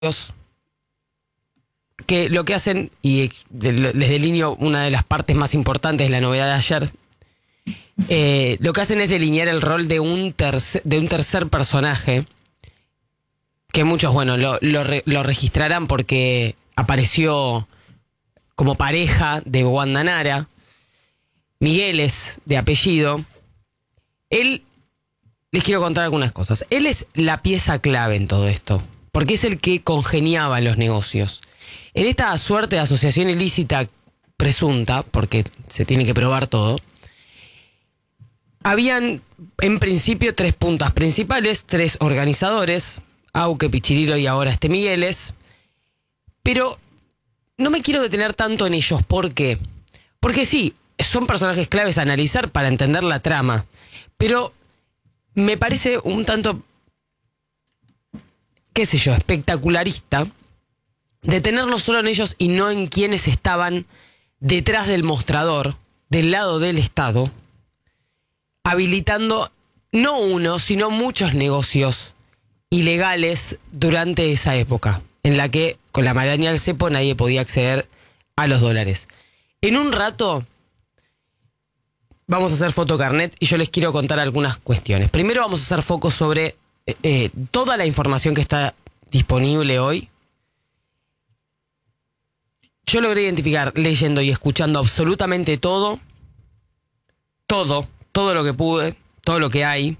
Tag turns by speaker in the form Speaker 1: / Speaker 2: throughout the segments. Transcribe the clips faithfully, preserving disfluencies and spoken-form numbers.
Speaker 1: que lo que hacen, y les delineo una de las partes más importantes de la novedad de ayer, eh, lo que hacen es delinear el rol de un tercer, de un tercer personaje, que muchos, bueno, lo, lo, lo registrarán porque apareció como pareja de Wanda Nara. Miguel es de apellido. Él, les quiero contar algunas cosas. Él es la pieza clave en todo esto, porque es el que congeniaba los negocios. En esta suerte de asociación ilícita presunta, porque se tiene que probar todo, habían en principio tres puntas principales, tres organizadores, Auque, Pichirilo y ahora este Migueles. Pero no me quiero detener tanto en ellos. ¿Por qué? Porque sí, son personajes claves a analizar para entender la trama, pero me parece un tanto, qué sé yo, espectacularista detenernos solo en ellos y no en quienes estaban detrás del mostrador, del lado del Estado, habilitando no uno, sino muchos negocios ilegales durante esa época, en la que con la maraña del cepo nadie podía acceder a los dólares. En un rato vamos a hacer fotocarnet y yo les quiero contar algunas cuestiones. Primero vamos a hacer foco sobre eh, eh, toda la información que está disponible hoy. Yo logré identificar, leyendo y escuchando absolutamente todo, todo, todo lo que pude, todo lo que hay.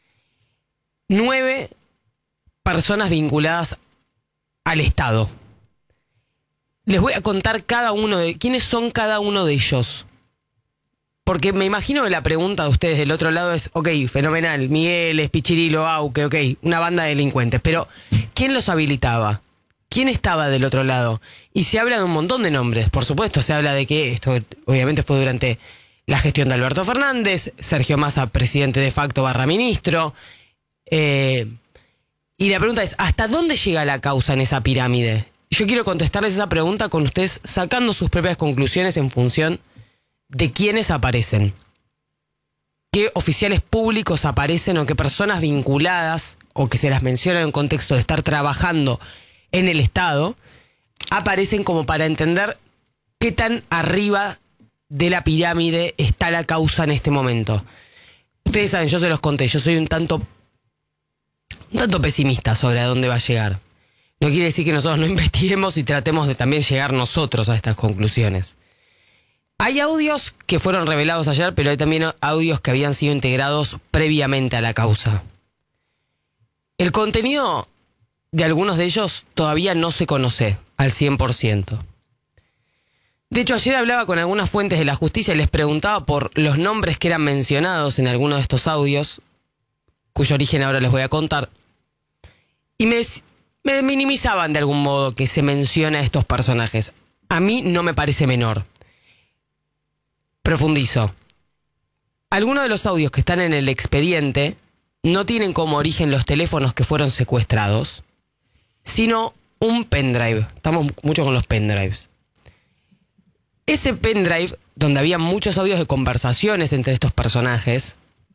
Speaker 1: Nueve personas vinculadas al Estado. Les voy a contar cada uno de quiénes son cada uno de ellos. Porque me imagino que la pregunta de ustedes del otro lado es, ok, fenomenal, Miguel, Pichirilo, Auque, ok, una banda de delincuentes, pero ¿quién los habilitaba? ¿Quién estaba del otro lado? Y se habla de un montón de nombres, por supuesto, se habla de que esto obviamente fue durante la gestión de Alberto Fernández, Sergio Massa, presidente de facto barra ministro, eh, y la pregunta es, ¿hasta dónde llega la causa en esa pirámide? Yo quiero contestarles esa pregunta con ustedes sacando sus propias conclusiones en función de quiénes aparecen. ¿Qué oficiales públicos aparecen o qué personas vinculadas o que se las menciona en un contexto de estar trabajando en el Estado aparecen como para entender qué tan arriba de la pirámide está la causa en este momento? Ustedes saben, yo se los conté, yo soy un tanto un tanto pesimista sobre a dónde va a llegar. No quiere decir que nosotros no investiguemos y tratemos de también llegar nosotros a estas conclusiones. Hay audios que fueron revelados ayer, pero hay también audios que habían sido integrados previamente a la causa. El contenido de algunos de ellos todavía no se conoce al cien por ciento. De hecho, ayer hablaba con algunas fuentes de la justicia y les preguntaba por los nombres que eran mencionados en algunos de estos audios, cuyo origen ahora les voy a contar. Y me, me minimizaban de algún modo que se menciona a estos personajes. A mí no me parece menor. Profundizo. Algunos de los audios que están en el expediente no tienen como origen los teléfonos que fueron secuestrados, sino un pendrive. Estamos mucho con los pendrives. Ese pendrive, donde había muchos audios de conversaciones entre estos personajes,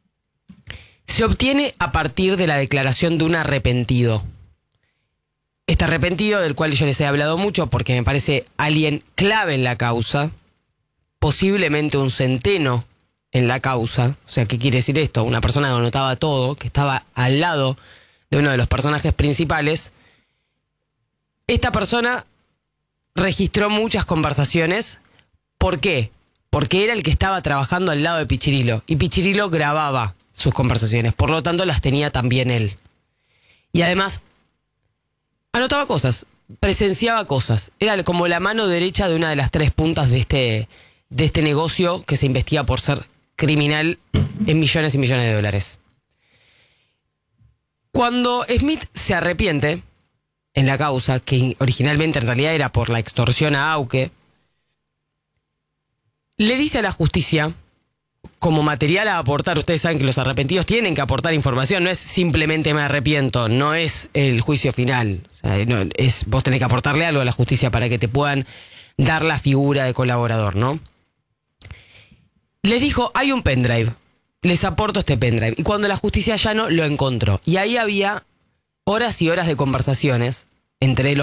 Speaker 1: se obtiene a partir de la declaración de un arrepentido. Este arrepentido, del cual yo les he hablado mucho porque me parece alguien clave en la causa, posiblemente un centeno en la causa. O sea, ¿qué quiere decir esto? Una persona que anotaba todo, que estaba al lado de uno de los personajes principales. Esta persona registró muchas conversaciones. ¿Por qué? Porque era el que estaba trabajando al lado de Pichirilo. Y Pichirilo grababa sus conversaciones. Por lo tanto, las tenía también él. Y además, anotaba cosas, presenciaba cosas. Era como la mano derecha de una de las tres puntas de este... de este negocio que se investiga por ser criminal en millones y millones de dólares. Cuando Smith se arrepiente en la causa, que originalmente en realidad era por la extorsión a Auque, le dice a la justicia, como material a aportar, ustedes saben que los arrepentidos tienen que aportar información, no es simplemente me arrepiento, no es el juicio final. O sea, no, es, vos tenés que aportarle algo a la justicia para que te puedan dar la figura de colaborador, ¿no? Les dijo, hay un pendrive, les aporto este pendrive. Y cuando la justicia ya no lo encontró. Y ahí había horas y horas de conversaciones entre los